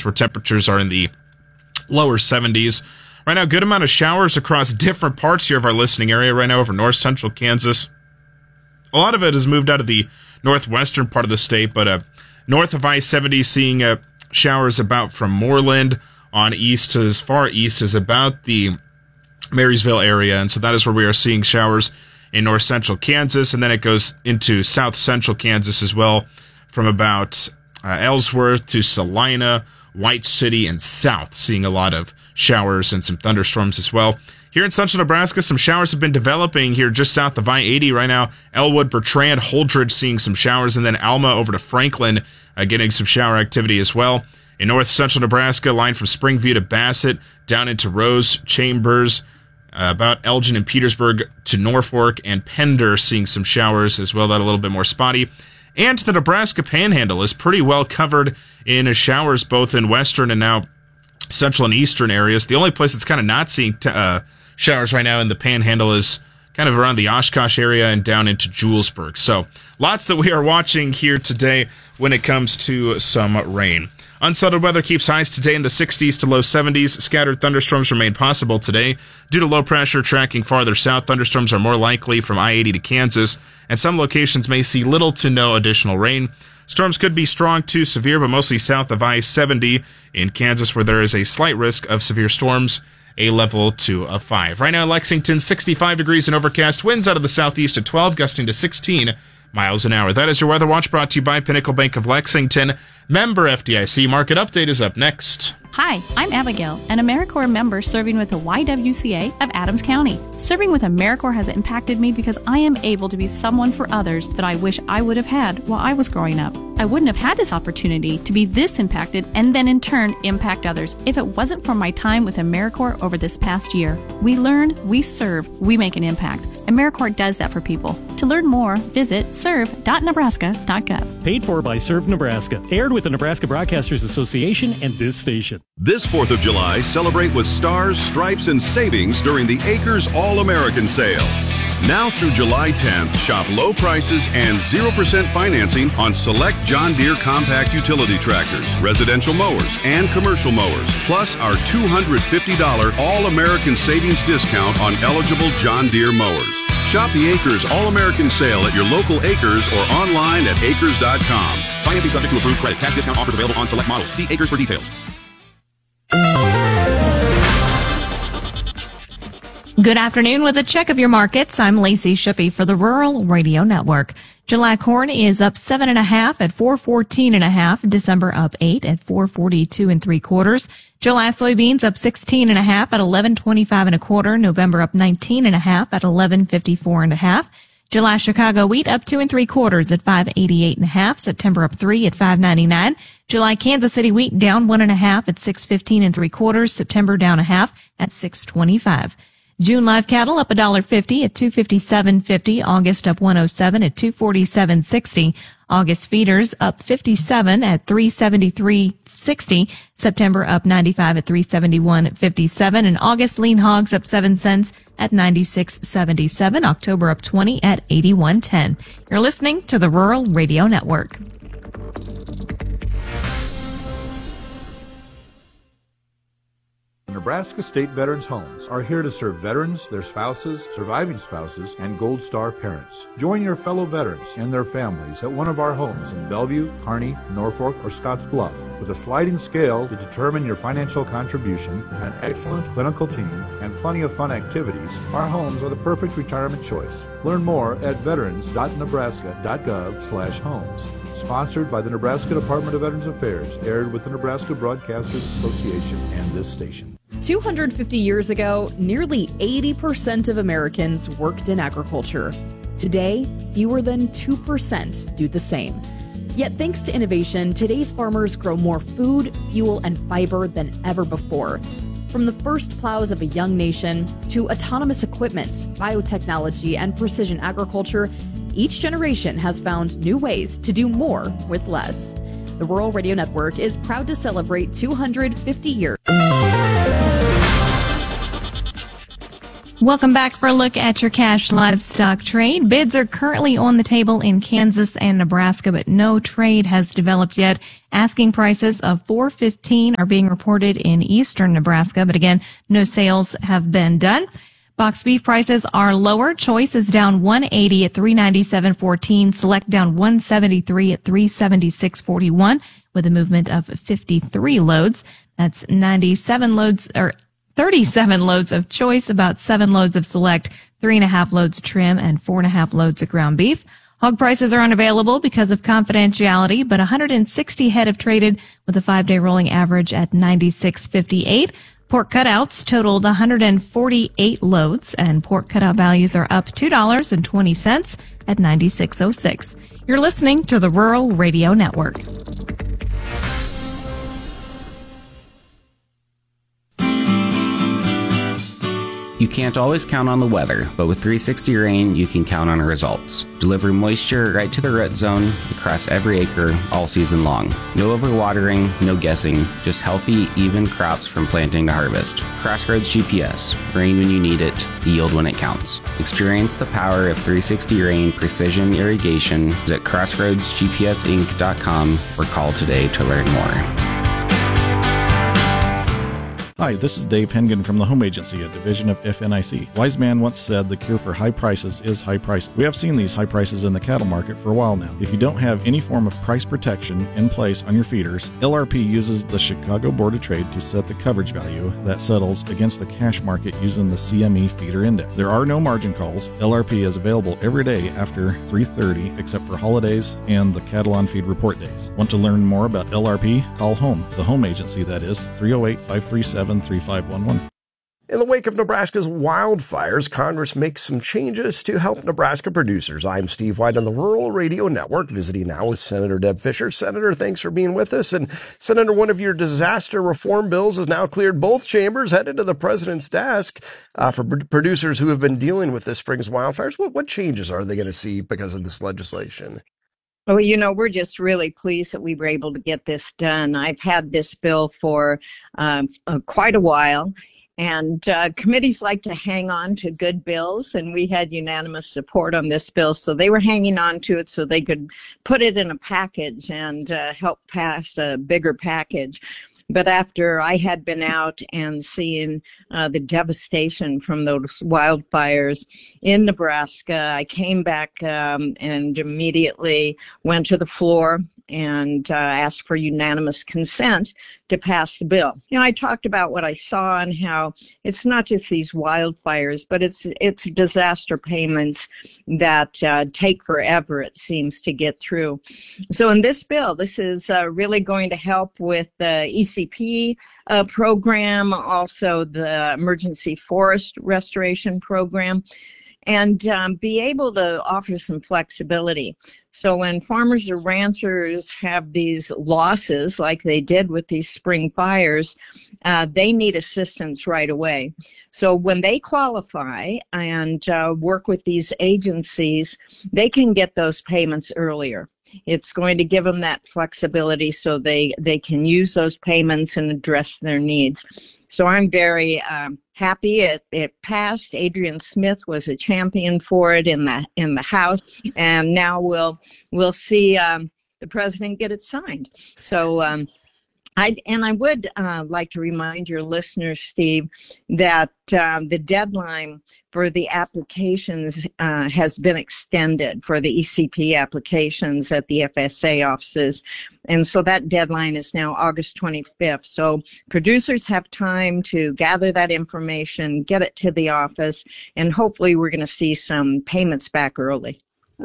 where temperatures are in the lower 70s. Right now, good amount of showers across different parts here of our listening area right now over north central Kansas. A lot of it has moved out of the northwestern part of the state, but north of I-70 seeing showers about from Moreland on east to as far east as about the Marysville area, and so that is where we are seeing showers in north central Kansas, and then it goes into south central Kansas as well from about Ellsworth to Salina, White City, and south, seeing a lot of showers and some thunderstorms as well. Here in central Nebraska, some showers have been developing here just south of I-80 right now. Elwood, Bertrand, Holdridge seeing some showers, and then Alma over to Franklin getting some shower activity as well. In north central Nebraska, line from Springview to Bassett, down into Rose, Chambers, about Elgin and Petersburg to Norfolk, and Pender seeing some showers as well, that a little bit more spotty. And the Nebraska Panhandle is pretty well covered in showers, both in western and now central and eastern areas. The only place that's kind of not seeing showers right now in the Panhandle is kind of around the Oshkosh area and down into Julesburg. So lots that we are watching here today when it comes to some rain. Unsettled weather keeps highs today in the 60s to low 70s. Scattered thunderstorms remain possible today. Due to low pressure tracking farther south, thunderstorms are more likely from I-80 to Kansas, and some locations may see little to no additional rain. Storms could be strong to severe, but mostly south of I-70 in Kansas, where there is a slight risk of severe storms, a level 2 of 5. Right now in Lexington, 65 degrees and overcast. Winds out of the southeast at 12, gusting to 16 miles an hour. That is your Weather Watch, brought to you by Pinnacle Bank of Lexington. Member FDIC. Market Update is up next. Hi, I'm Abigail, an AmeriCorps member serving with the YWCA of Adams County. Serving with AmeriCorps has impacted me because I am able to be someone for others that I wish I would have had while I was growing up. I wouldn't have had this opportunity to be this impacted and then in turn impact others if it wasn't for my time with AmeriCorps over this past year. We learn, we serve, we make an impact. AmeriCorps does that for people. To learn more, visit serve.nebraska.gov. Paid for by Serve Nebraska. Aired with the Nebraska Broadcasters Association and this station. This 4th of July, celebrate with stars, stripes, and savings during the Acres All-American Sale. Now through July 10th, shop low prices and 0% financing on select John Deere compact utility tractors, residential mowers, and commercial mowers, plus our $250 All-American Savings discount on eligible John Deere mowers. Shop the Acres All-American Sale at your local Acres or online at acres.com. Financing subject to approved credit. Cash discount offers available on select models. See Acres for details. Good afternoon. With a check of your markets, I'm Lacey Shippey for the Rural Radio Network. July corn is up 7.5 at 414.5. December up 8 at 442 3/4. July soybeans up 16.5 at 1125 1/4. November up 19.5 at 1154.5. July Chicago wheat up 2 3/4 at 588.5. September up 3 at 599. July Kansas City wheat down 1.5 at 615 3/4. September down 0.5 at 625. June live cattle up $1.50 at $257.50. August up 107 at $247.60. August feeders up 57 at $373.60. September up 95 at $371.57. And August lean hogs up 7 cents at 96.77. October up 20 at 81.10. You're listening to the Rural Radio Network. Nebraska State Veterans Homes are here to serve veterans, their spouses, surviving spouses, and Gold Star parents. Join your fellow veterans and their families at one of our homes in Bellevue, Kearney, Norfolk, or Scottsbluff. With a sliding scale to determine your financial contribution, an excellent clinical team, and plenty of fun activities, our homes are the perfect retirement choice. Learn more at veterans.nebraska.gov/homes. Sponsored by the Nebraska Department of Veterans Affairs, aired with the Nebraska Broadcasters Association and this station. 250 years ago, nearly 80% of Americans worked in agriculture. Today, fewer than 2% do the same. Yet thanks to innovation, today's farmers grow more food, fuel, and fiber than ever before. From the first plows of a young nation to autonomous equipment, biotechnology, and precision agriculture, each generation has found new ways to do more with less. The Rural Radio Network is proud to celebrate 250 years. Welcome back for a look at your cash livestock trade. Bids are currently on the table in Kansas and Nebraska, but no trade has developed yet. Asking prices of $4.15 are being reported in eastern Nebraska, but again, no sales have been done. Box beef prices are lower. Choice is down $1.80 at $397.14. Select down $1.73 at $376.41 with a movement of 53 loads. That's 97 loads, or 37 loads of choice, about 7 loads of select, 3.5 loads of trim, and 4.5 loads of ground beef. Hog prices are unavailable because of confidentiality, but 160 head have traded with a 5-day rolling average at 96.58. Pork cutouts totaled 148 loads, and pork cutout values are up $2.20 at 96.06. You're listening to the Rural Radio Network. You can't always count on the weather, but with 360 Rain, you can count on results. Deliver moisture right to the root zone across every acre all season long. No overwatering, no guessing, just healthy, even crops from planting to harvest. Crossroads GPS, rain when you need it, yield when it counts. Experience the power of 360 Rain precision irrigation at crossroadsgpsinc.com or call today to learn more. Hi, this is Dave Hengen from the Home Agency, a division of FNIC. Wise man once said the cure for high prices is high prices. We have seen these high prices in the cattle market for a while now. If you don't have any form of price protection in place on your feeders, LRP uses the Chicago Board of Trade to set the coverage value that settles against the cash market using the CME feeder index. There are no margin calls. LRP is available every day after 3:30 except for holidays and the cattle on feed report days. Want to learn more about LRP? Call HOME, the Home Agency, that is, 308-537-3511. In the wake of Nebraska's wildfires, Congress makes some changes to help Nebraska producers. I'm Steve White on the Rural Radio Network, visiting now with Senator Deb Fischer. Senator, thanks for being with us. And Senator, one of your disaster reform bills has now cleared both chambers, headed to the president's desk for producers who have been dealing with this spring's wildfires. What changes are they going to see because of this legislation? Well, we're just really pleased that we were able to get this done. I've had this bill for quite a while, and committees like to hang on to good bills, and we had unanimous support on this bill, so they were hanging on to it so they could put it in a package and help pass a bigger package. But after I had been out and seeing the devastation from those wildfires in Nebraska, I came back and immediately went to the floor and asked for unanimous consent to pass the bill. I talked about what I saw and how it's not just these wildfires, but it's disaster payments that take forever, it seems, to get through. So in this bill, this is really going to help with the ECP program, also the Emergency Forest Restoration Program, and be able to offer some flexibility. So when farmers or ranchers have these losses, like they did with these spring fires, they need assistance right away. So when they qualify and work with these agencies, they can get those payments earlier. It's going to give them that flexibility so they can use those payments and address their needs. So I'm very happy it passed. Adrian Smith was a champion for it in the House, and now we'll see the president get it signed. So I would like to remind your listeners, Steve, that the deadline for the applications has been extended for the ECP applications at the FSA offices. And so that deadline is now August 25th. So producers have time to gather that information, get it to the office, and hopefully we're going to see some payments back early.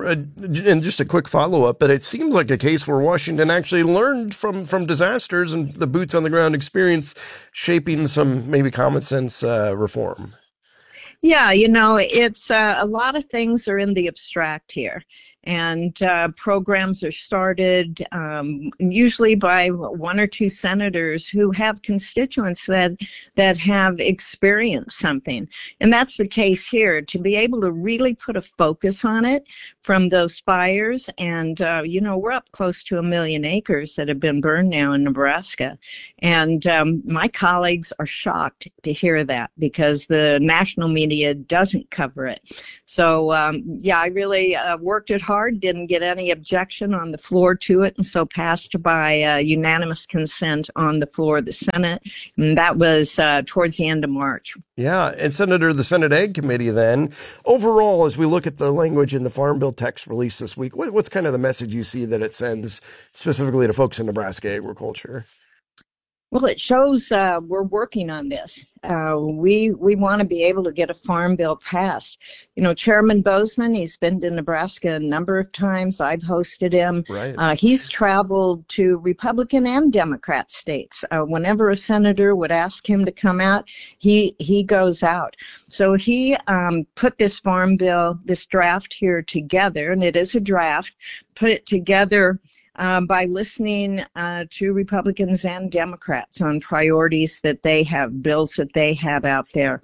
And just a quick follow-up, but it seems like a case where Washington actually learned from disasters and the boots on the ground experience shaping some maybe common sense reform. Yeah, it's a lot of things are in the abstract here. And programs are started usually by one or two senators who have constituents that have experienced something. And that's the case here, to be able to really put a focus on it from those fires. And, we're up close to 1 million acres that have been burned now in Nebraska. And my colleagues are shocked to hear that because the national media doesn't cover it. So, I really worked it hard, didn't get any objection on the floor to it, and so passed by unanimous consent on the floor of the Senate. And that was towards the end of March. Yeah, and Senator, the Senate Ag Committee then, overall, as we look at the language in the Farm Bill text release this week, what's kind of the message you see that it sends specifically to folks in Nebraska agriculture? Well, it shows we're working on this. We want to be able to get a farm bill passed. Chairman Bozeman, he's been to Nebraska a number of times. I've hosted him. Right. He's traveled to Republican and Democrat states. Whenever a senator would ask him to come out, he goes out. So he put this farm bill, this draft here together, and it is a draft, put it together by listening to Republicans and Democrats on priorities that they have, bills that they have out there.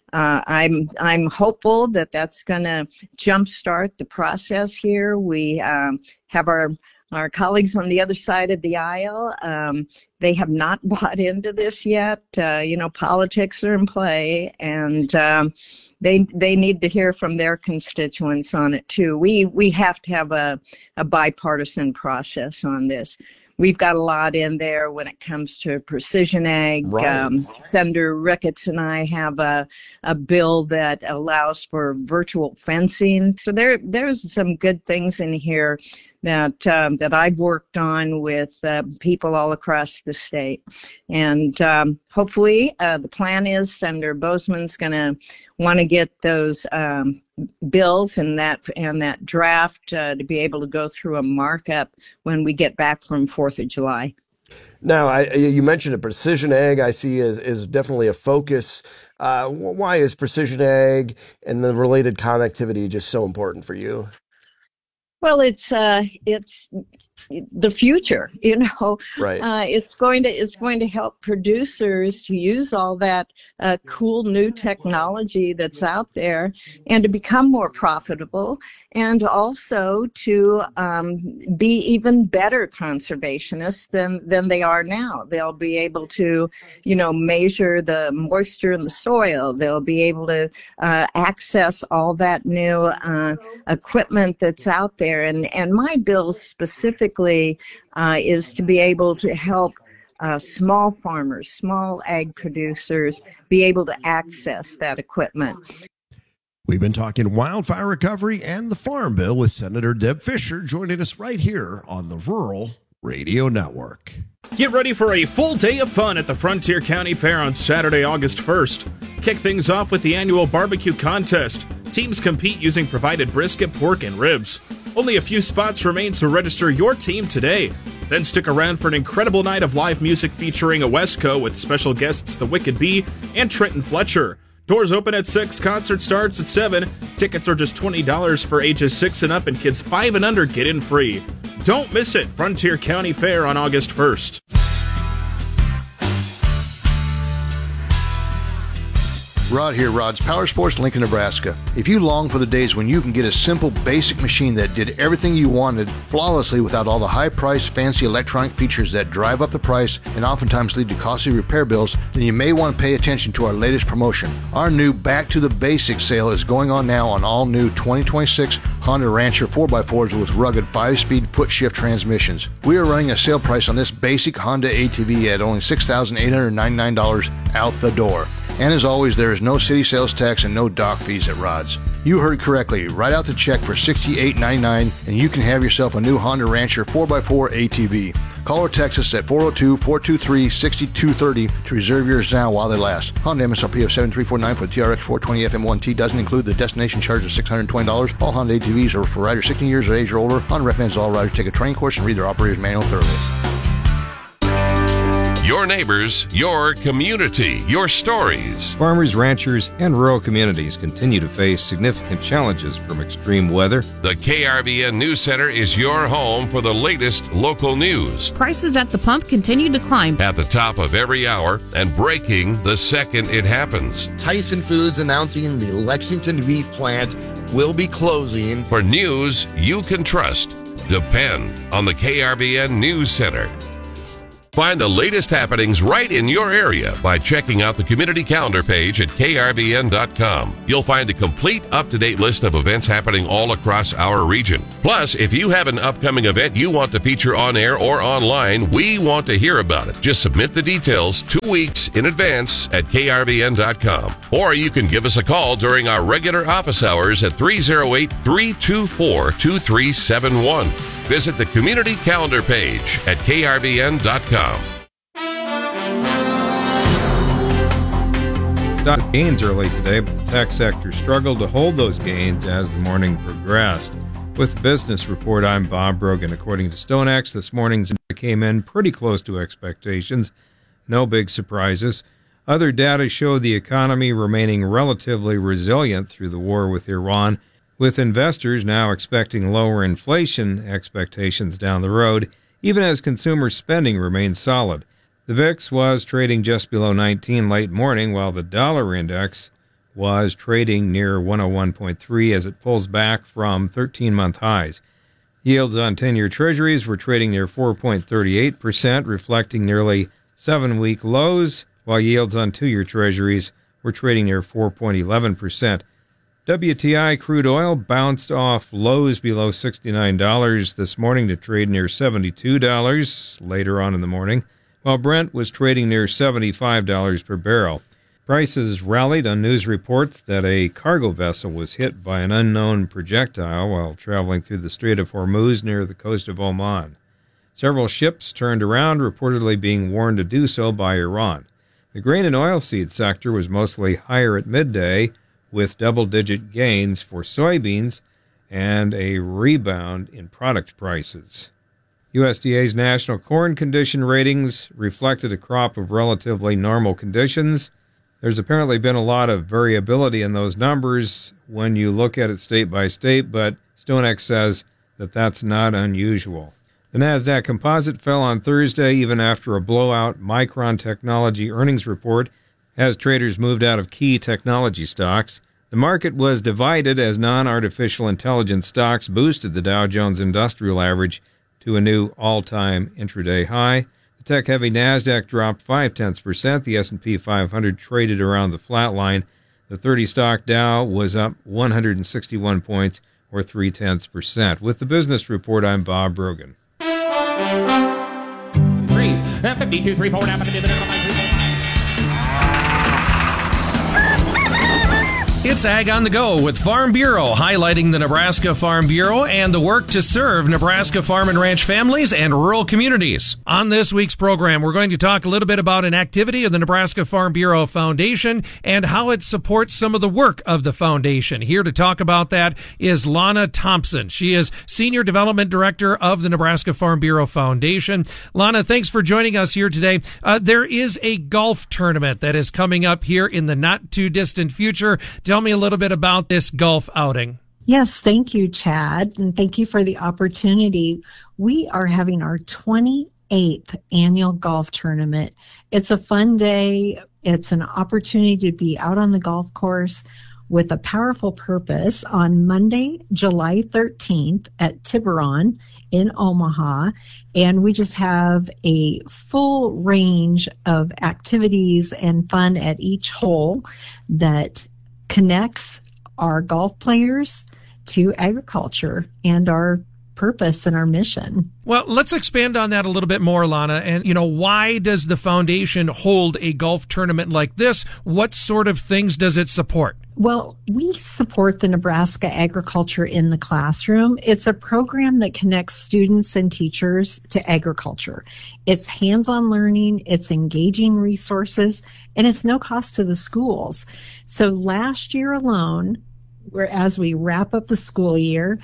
I'm hopeful that that's going to jumpstart the process here. We have our colleagues on the other side of the aisle. They have not bought into this yet. Politics are in play, and they need to hear from their constituents on it too. We have to have a bipartisan process on this. We've got a lot in there when it comes to precision ag. Right. Senator Ricketts and I have a bill that allows for virtual fencing. So there's some good things in here that I've worked on with people all across the state. And hopefully the plan is Senator Bozeman's going to want to get those bills and that draft to be able to go through a markup when we get back from 4th of July. Now, you mentioned it, precision ag, I see is definitely a focus. Why is precision ag and the related connectivity just so important for you? Well, it's the future, Right. It's going to help producers to use all that cool new technology that's out there and to become more profitable, and also to be even better conservationists than they are now. They'll be able to, measure the moisture in the soil. They'll be able to access all that new equipment that's out there. And my bill specifically is to be able to help small farmers, small ag producers be able to access that equipment. We've been talking wildfire recovery and the Farm Bill with Senator Deb Fischer joining us right here on the Rural Radio Network. Get ready for a full day of fun at the Frontier County Fair on Saturday, August 1st. Kick things off with the annual barbecue contest. Teams compete using provided brisket, pork, and ribs. Only a few spots remain, so register your team today. Then stick around for an incredible night of live music featuring a Wesco with special guests The Wicked Bee and Trenton Fletcher. Doors open at 6, concert starts at 7. Tickets are just $20 for ages 6 and up, and kids 5 and under get in free. Don't miss it, Frontier County Fair on August 1st. Rod here, Rod's Power Sports, Lincoln, Nebraska. If you long for the days when you can get a simple, basic machine that did everything you wanted flawlessly without all the high-priced, fancy electronic features that drive up the price and oftentimes lead to costly repair bills, then you may want to pay attention to our latest promotion. Our new Back to the Basics sale is going on now on all new 2026 Honda Rancher 4x4s with rugged 5-speed foot-shift transmissions. We are running a sale price on this basic Honda ATV at only $6,899 out the door. And as always, there is no city sales tax and no dock fees at Rod's. You heard correctly. Write out the check for $68.99 and you can have yourself a new Honda Rancher 4x4 ATV. Call or text us at 402-423-6230 to reserve yours now while they last. Honda MSRP of $7,349 for the TRX 420 FM1T doesn't include the destination charge of $620. All Honda ATVs are for riders 16 years of age or older. Honda recommends all riders take a training course and read their operator's manual thoroughly. Your neighbors, your community, your stories. Farmers, ranchers, and rural communities continue to face significant challenges from extreme weather. The KRVN News Center is your home for the latest local news. Prices at the pump continue to climb. At the top of every hour and breaking the second it happens. Tyson Foods announcing the Lexington beef plant will be closing. For news you can trust, depend on the KRVN News Center. Find the latest happenings right in your area by checking out the community calendar page at krvn.com. You'll find a complete up-to-date list of events happening all across our region. Plus, if you have an upcoming event you want to feature on air or online, we want to hear about it. Just submit the details 2 weeks in advance at krvn.com. Or you can give us a call during our regular office hours at 308-324-2371. Visit the community calendar page at krvn.com. Stock gains early today, but the tech sector struggled to hold those gains as the morning progressed. With the business report, I'm Bob Brogan. According to StoneX, this morning's came in pretty close to expectations. No big surprises. Other data showed the economy remaining relatively resilient through the war with Iran, with investors now expecting lower inflation expectations down the road, even as consumer spending remains solid. The VIX was trading just below 19 late morning, while the dollar index was trading near 101.3 as it pulls back from 13-month highs. Yields on 10-year treasuries were trading near 4.38%, reflecting nearly 7-week lows, while yields on 2-year treasuries were trading near 4.11%. WTI crude oil bounced off lows below $69 this morning to trade near $72 later on in the morning, while Brent was trading near $75 per barrel. Prices rallied on news reports that a cargo vessel was hit by an unknown projectile while traveling through the Strait of Hormuz near the coast of Oman. Several ships turned around, reportedly being warned to do so by Iran. The grain and oilseed sector was mostly higher at midday, with double-digit gains for soybeans and a rebound in product prices. USDA's national corn condition ratings reflected a crop of relatively normal conditions. There's apparently been a lot of variability in those numbers when you look at it state by state, but StoneX says that that's not unusual. The NASDAQ Composite fell on Thursday even after a blowout Micron Technology earnings report as traders moved out of key technology stocks. The market was divided as non-artificial intelligence stocks boosted the Dow Jones Industrial Average to a new all-time intraday high. The tech-heavy NASDAQ dropped 0.5%. The S&P 500 traded around the flat line. The 30-stock Dow was up 161 points, or 0.3%. With the business report, I'm Bob Brogan. 52, 3, 4, It's Ag on the Go with Farm Bureau, highlighting the Nebraska Farm Bureau and the work to serve Nebraska farm and ranch families and rural communities. On this week's program, we're going to talk a little bit about an activity of the Nebraska Farm Bureau Foundation and how it supports some of the work of the foundation. Here to talk about that is Lana Thompson. She is Senior Development Director of the Nebraska Farm Bureau Foundation. Lana, thanks for joining us here today. There is a golf tournament that is coming up here in the not-too-distant future. Tell me a little bit about this golf outing. Yes, thank you, Chad, and thank you for the opportunity. We are having our 28th annual golf tournament. It's a fun day. It's an opportunity to be out on the golf course with a powerful purpose on Monday, July 13th at Tiburon in Omaha. And we just have a full range of activities and fun at each hole that connects our golf players to agriculture and our purpose and our mission. Well, let's expand on that a little bit more, Lana. And, why does the foundation hold a golf tournament like this? What sort of things does it support? Well, we support the Nebraska Agriculture in the Classroom. It's a program that connects students and teachers to agriculture. It's hands-on learning, it's engaging resources, and it's no cost to the schools. So last year alone, as we wrap up the school year,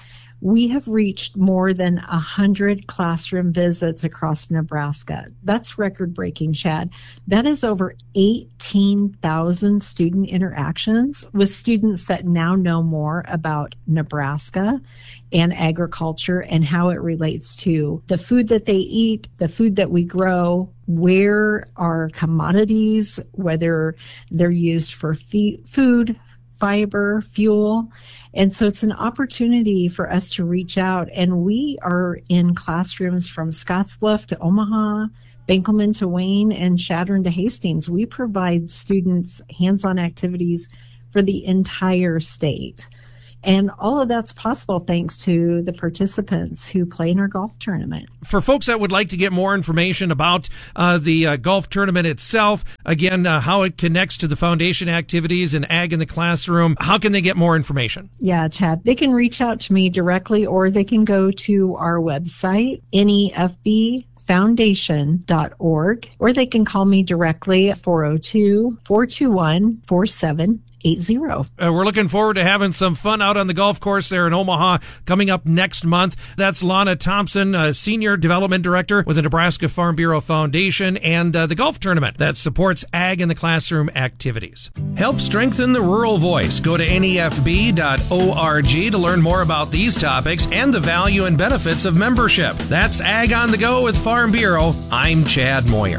We have reached more than 100 classroom visits across Nebraska. That's record-breaking, Chad. That is over 18,000 student interactions with students that now know more about Nebraska and agriculture and how it relates to the food that they eat, the food that we grow, where are commodities, whether they're used for food, fiber, fuel. And so it's an opportunity for us to reach out. And we are in classrooms from Scottsbluff to Omaha, Benkelman to Wayne, and Chadron to Hastings. We provide students hands-on activities for the entire state. And all of that's possible thanks to the participants who play in our golf tournament. For folks that would like to get more information about the golf tournament itself, again, how it connects to the foundation activities and Ag in the Classroom, how can they get more information? Yeah, Chad, they can reach out to me directly, or they can go to our website, nefbfoundation.org, or they can call me directly at 402-421-4780. We're looking forward to having some fun out on the golf course there in Omaha coming up next month. That's Lana Thompson, Senior Development Director with the Nebraska Farm Bureau Foundation, and the golf tournament that supports Ag in the Classroom activities. Help strengthen the rural voice. Go to nefb.org to learn more about these topics and the value and benefits of membership. That's Ag on the Go with Farm Bureau. I'm Chad Moyer.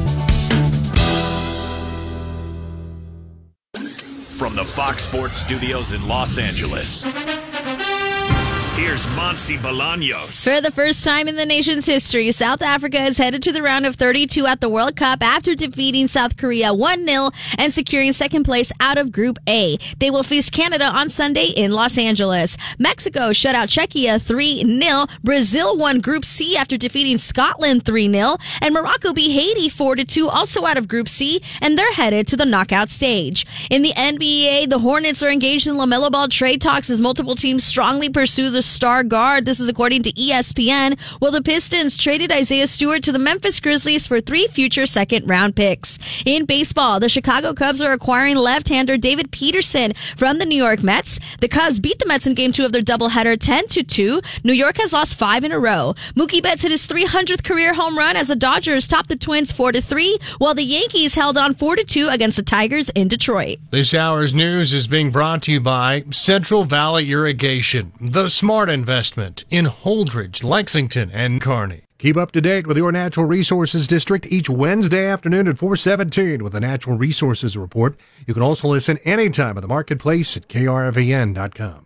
From the Fox Sports Studios in Los Angeles, here's Monsi Bolaños. For the first time in the nation's history, South Africa is headed to the round of 32 at the World Cup after defeating South Korea 1-0 and securing second place out of Group A. They will face Canada on Sunday in Los Angeles. Mexico shut out Czechia 3-0. Brazil won Group C after defeating Scotland 3-0. And Morocco beat Haiti 4-2, also out of Group C, and they're headed to the knockout stage. In the NBA, the Hornets are engaged in LaMelo Ball trade talks as multiple teams strongly pursue the star guard. This is according to ESPN. Well, the Pistons traded Isaiah Stewart to the Memphis Grizzlies for 3 future second-round picks. In baseball, the Chicago Cubs are acquiring left-hander David Peterson from the New York Mets. The Cubs beat the Mets in Game 2 of their doubleheader 10-2. New York has lost 5 in a row. Mookie Betts hit his 300th career home run as the Dodgers topped the Twins 4-3, while the Yankees held on 4-2 against the Tigers in Detroit. This hour's news is being brought to you by Central Valley Irrigation, the smart investment in Holdridge, Lexington, and Kearney. Keep up to date with your Natural Resources District each Wednesday afternoon at 4:17 with the Natural Resources Report. You can also listen anytime at the marketplace at krvn.com.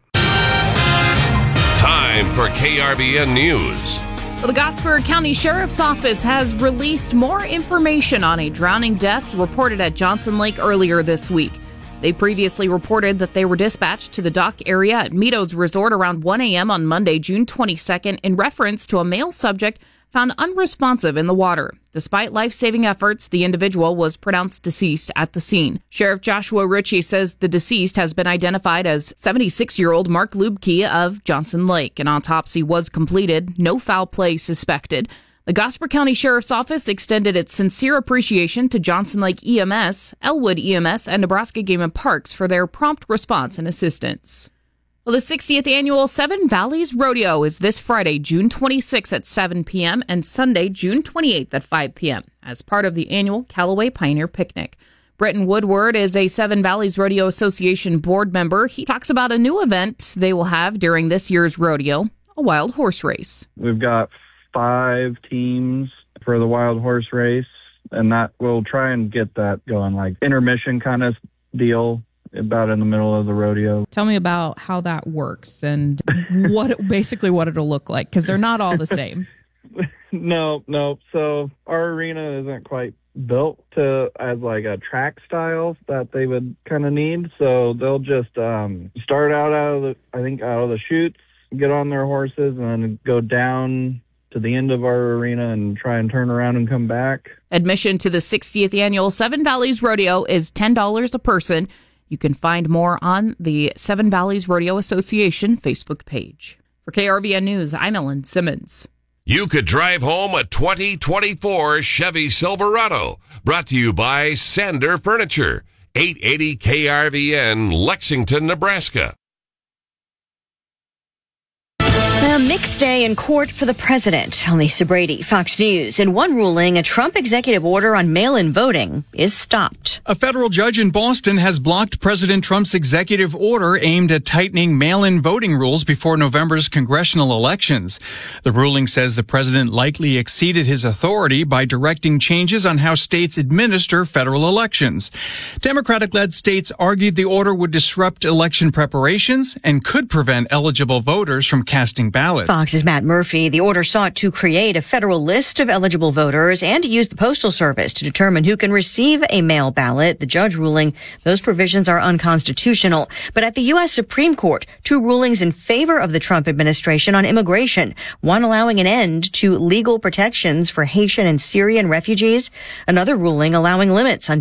Time for KRVN News. Well, the Gosper County Sheriff's Office has released more information on a drowning death reported at Johnson Lake earlier this week. They previously reported that they were dispatched to the dock area at Meadows Resort around 1 a.m. on Monday, June 22nd, in reference to a male subject found unresponsive in the water. Despite life-saving efforts, the individual was pronounced deceased at the scene. Sheriff Joshua Ritchie says the deceased has been identified as 76-year-old Mark Lubke of Johnson Lake. An autopsy was completed. No foul play suspected. The Gosper County Sheriff's Office extended its sincere appreciation to Johnson Lake EMS, Elwood EMS, and Nebraska Game and Parks for their prompt response and assistance. Well, the 60th annual Seven Valleys Rodeo is this Friday, June 26th at 7 p.m. and Sunday, June 28th at 5 p.m. as part of the annual Callaway Pioneer Picnic. Britton Woodward is a Seven Valleys Rodeo Association board member. He talks about a new event they will have during this year's rodeo, a wild horse race. We've got 5 teams for the wild horse race, and that we'll try and get that going, like intermission kind of deal about in the middle of the rodeo. Tell me about how that works and what it'll look like, because they're not all the same. No. So our arena isn't quite built as like a track style that they would kind of need. So they'll just start out of the chutes, get on their horses, and then go down to the end of our arena and try and turn around and come back. Admission to the 60th annual Seven Valleys Rodeo is $10 a person. You can find more on the Seven Valleys Rodeo Association Facebook page. For KRVN News, I'm Ellen Simmons. You could drive home a 2024 Chevy Silverado. Brought to you by Sander Furniture, 880 KRVN, Lexington, Nebraska. A mixed day in court for the president. Lisa Brady, Fox News. In one ruling, a Trump executive order on mail-in voting is stopped. A federal judge in Boston has blocked President Trump's executive order aimed at tightening mail-in voting rules before November's congressional elections. The ruling says the president likely exceeded his authority by directing changes on how states administer federal elections. Democratic-led states argued the order would disrupt election preparations and could prevent eligible voters from casting ballots. Fox's Matt Murphy. The order sought to create a federal list of eligible voters and to use the Postal Service to determine who can receive a mail ballot. The judge ruling those provisions are unconstitutional. But at the U.S. Supreme Court, two rulings in favor of the Trump administration on immigration. One allowing an end to legal protections for Haitian and Syrian refugees. Another ruling allowing limits on